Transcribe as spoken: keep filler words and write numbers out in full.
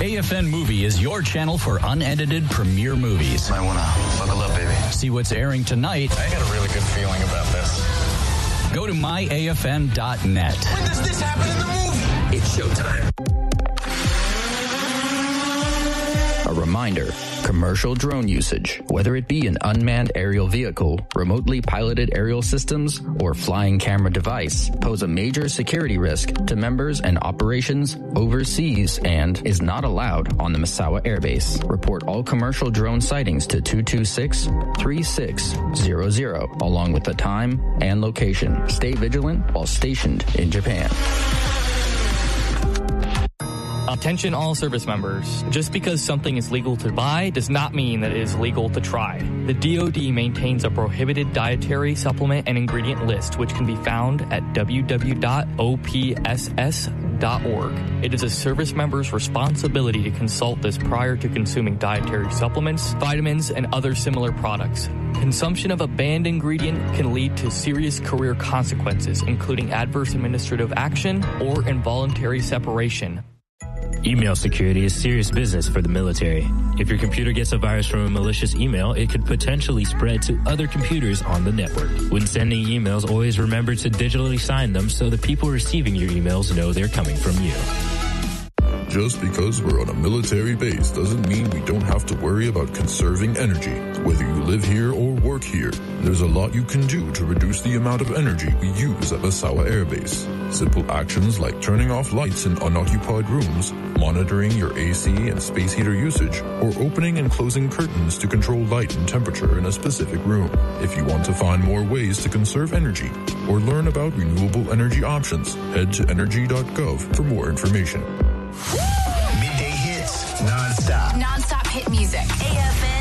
A F N Movie is your channel for unedited premiere movies. I want to buckle up, baby. See what's airing tonight. I got a really good feeling about this. Go to my A F N dot net. When does this happen in the movie? It's showtime. A reminder, commercial drone usage, whether it be an unmanned aerial vehicle, remotely piloted aerial systems, or flying camera device, pose a major security risk to members and operations overseas and is not allowed on the Misawa Air Base. Report all commercial drone sightings to two two six, three six zero zero, along with the time and location. Stay vigilant while stationed in Japan. Attention all service members. Just because something is legal to buy does not mean that it is legal to try. The D O D maintains a prohibited dietary supplement and ingredient list, which can be found at w w w dot o p s s dot org. It is a service member's responsibility to consult this prior to consuming dietary supplements, vitamins, and other similar products. Consumption of a banned ingredient can lead to serious career consequences, including adverse administrative action or involuntary separation. Email security is serious business for the military. If your computer gets a virus from a malicious email, it could potentially spread to other computers on the network. When sending emails, always remember to digitally sign them so the people receiving your emails know they're coming from you. Just because we're on a military base doesn't mean we don't have to worry about conserving energy. Whether you live here or work here, there's a lot you can do to reduce the amount of energy we use at Misawa Air Base. Simple actions like turning off lights in unoccupied rooms, monitoring your A C and space heater usage, or opening and closing curtains to control light and temperature in a specific room. If you want to find more ways to conserve energy or learn about renewable energy options, head to energy dot gov for more information. Midday hits, non-stop. Non-stop hit music. A F N